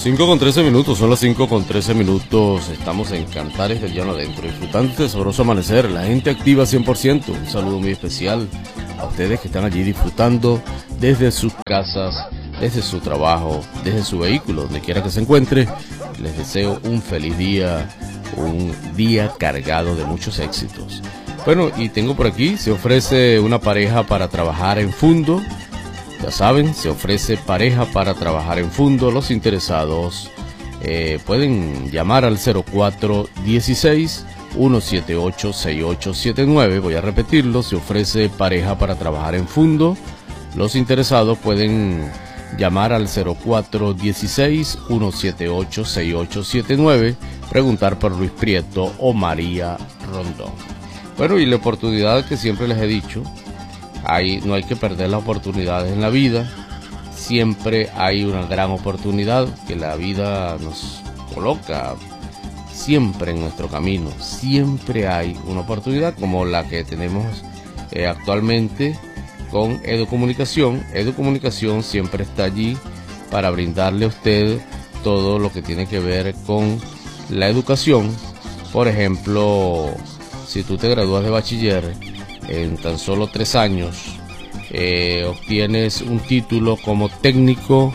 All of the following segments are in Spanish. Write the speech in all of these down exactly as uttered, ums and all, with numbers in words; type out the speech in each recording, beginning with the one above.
cinco con trece minutos, son las cinco con trece minutos, estamos en Cantares del Llano Adentro, disfrutando este sabroso amanecer, la gente activa cien por ciento, un saludo muy especial a ustedes que están allí disfrutando desde sus casas, desde su trabajo, desde su vehículo, donde quiera que se encuentre. Les deseo un feliz día, un día cargado de muchos éxitos. Bueno, y tengo por aquí, se ofrece una pareja para trabajar en Fundo. Ya saben, se ofrece pareja para trabajar en Fundo. Los interesados eh, pueden llamar al cero cuatro dieciséis, uno siete ocho, seis ocho siete nueve. Voy a repetirlo, se ofrece pareja para trabajar en Fundo. Los interesados pueden llamar al cero cuatro dieciséis, uno siete ocho, seis ocho siete nueve, preguntar por Luis Prieto o María Rondón. Bueno, y la oportunidad que siempre les he dicho, Hay, no hay que perder las oportunidades en la vida. Siempre hay una gran oportunidad que la vida nos coloca siempre en nuestro camino. Siempre hay una oportunidad como la que tenemos eh, actualmente con Educomunicación. Educomunicación siempre está allí para brindarle a usted todo lo que tiene que ver con la educación. Por ejemplo, si tú te gradúas de bachiller, en tan solo tres años eh, obtienes un título como técnico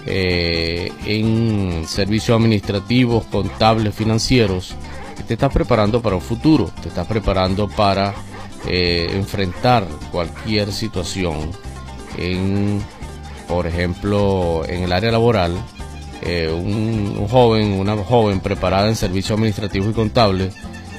eh, en servicios administrativos, contables, financieros, que te estás preparando para un futuro, te estás preparando para eh, enfrentar cualquier situación en, por ejemplo, en el área laboral. eh, un, un joven, una joven preparada en servicios administrativos y contables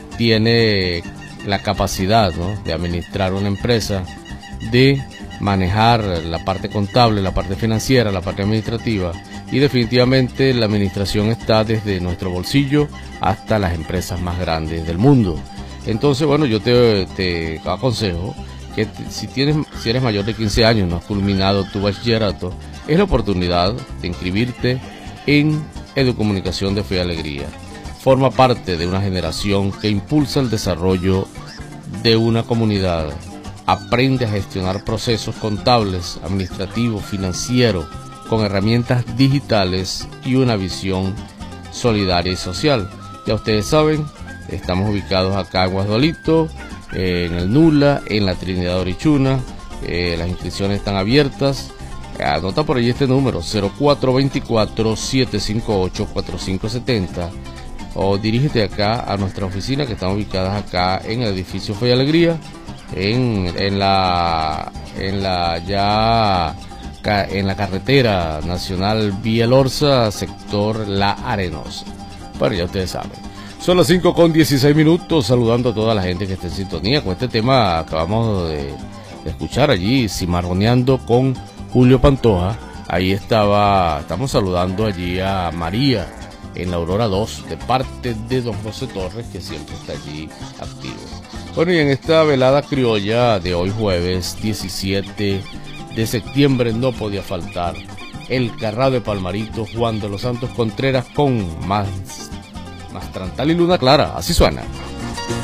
tiene la capacidad, ¿no?, de administrar una empresa, de manejar la parte contable, la parte financiera, la parte administrativa, y definitivamente la administración está desde nuestro bolsillo hasta las empresas más grandes del mundo. Entonces, bueno, yo te, te aconsejo que te, si tienes, si eres mayor de quince años, no has culminado tu bachillerato, es la oportunidad de inscribirte en Educomunicación de Fe y Alegría. Forma parte de una generación que impulsa el desarrollo de una comunidad. Aprende a gestionar procesos contables, administrativos, financieros, con herramientas digitales y una visión solidaria y social. Ya ustedes saben, estamos ubicados acá en Guasdualito, eh, en el Nula, en la Trinidad Orichuna. Eh, las inscripciones están abiertas. Anota por ahí este número, cero cuatro veinticuatro, siete cinco ocho, cuatro cinco siete cero. O dirígete acá a nuestra oficina, que están ubicadas acá en el edificio Fe y Alegría, en, en la en la ya en la carretera nacional Vía Lorza, sector La Arenosa. Bueno, ya ustedes saben. Son las cinco con dieciséis minutos, saludando a toda la gente que está en sintonía con este tema. Acabamos de, de escuchar allí, cimarroneando con Julio Pantoja. Ahí estaba, estamos saludando allí a María en la Aurora dos, de parte de don José Torres, que siempre está allí activo. Bueno, y en esta velada criolla de hoy jueves diecisiete de septiembre no podía faltar el Carrado de Palmarito, Juan de los Santos Contreras, con más, más Trantal y Luna Clara. Así suena.